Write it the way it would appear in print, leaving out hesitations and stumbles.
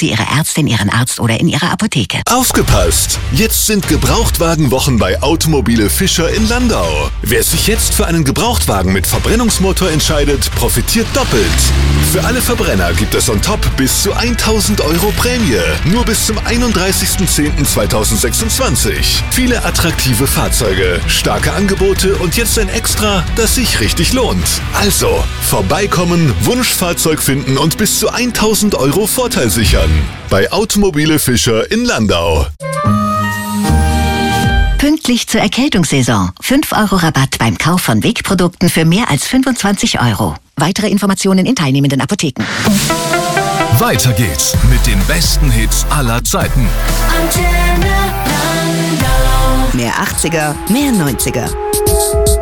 Sie Ihre Ärztin, Ihren Arzt oder in Ihrer Apotheke. Aufgepasst! Jetzt sind Gebrauchtwagenwochen bei Automobile Fischer in Landau. Wer sich jetzt für einen Gebrauchtwagen mit Verbrennungsmotor entscheidet, profitiert doppelt. Für alle Verbrenner gibt es on top bis zu 1.000 € Prämie. Nur bis zum 31.10.2026. Viele attraktive Fahrzeuge, starke Angebote und jetzt ein Extra, das sich richtig lohnt. Also, vorbeikommen, Wunschfahrzeug finden und bis zu 1.000 € Vorteil sichern. Bei Automobile Fischer in Landau. Pünktlich zur Erkältungssaison. 5 € Rabatt beim Kauf von Wegprodukten für mehr als 25 €. Weitere Informationen in teilnehmenden Apotheken. Weiter geht's mit den besten Hits aller Zeiten. Mehr 80er, mehr 90er.